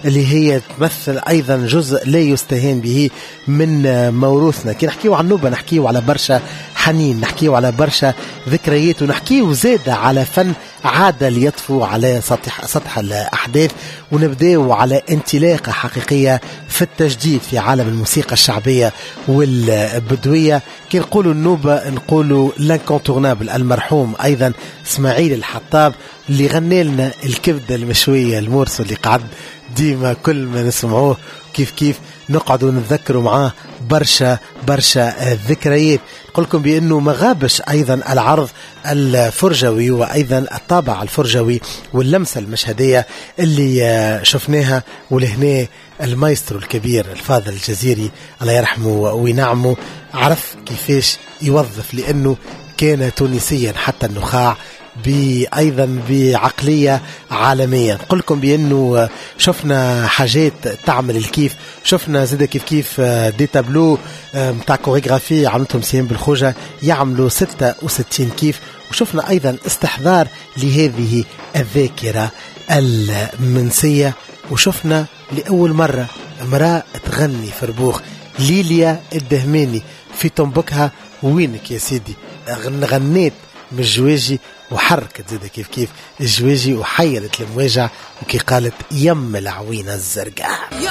اللي هي تمثل أيضا جزء لا يستهان به من موروثنا. كي نحكيو عن نوبة نحكيو على برشا حنين، نحكيو على برشا ذكريات، ونحكيو زادة على فن عادة ليطفو على سطح الأحداث، ونبداو على انطلاقة حقيقية في التجديد في عالم الموسيقى الشعبية والبدوية. كي نقولوا النوبة نقولوا لانكونتورنابل المرحوم أيضا اسماعيل الحطاب اللي غنى لنا الكبدة المشوية المورسو اللي قعد ديما كل ما نسمعوه كيف نقعدوا نتذكروا معاه برشا ذكريات. نقول لكم بأنه ما غابش أيضا العرض الفرجوي وأيضا الطابع الفرجوي واللمسة المشهدية اللي شفناها، ولهنا المايسترو الكبير الفاضل الجزيري الله يرحمه وينعمه عرف كيفاش يوظف، لأنه كان تونسيا حتى النخاع أيضا بعقلية عالمية. نقول لكم بأنه شفنا حاجات تعمل الكيف، شفنا زيدا كيف دي تابلو متاع كوريغرافي عملتهم سيام بالخوجة يعملوا 66 كيف، وشفنا أيضا استحضار لهذه الذاكرة المنسية، وشفنا لأول مرة امرأة تغني في ربوخ ليليا الدهماني في تنبكها وينك يا سيدي، غنيت من الجواجي وحركت زيدا كيف الجواجي وحيرت المواجع وكي قالت يم العوينة الزرقاء.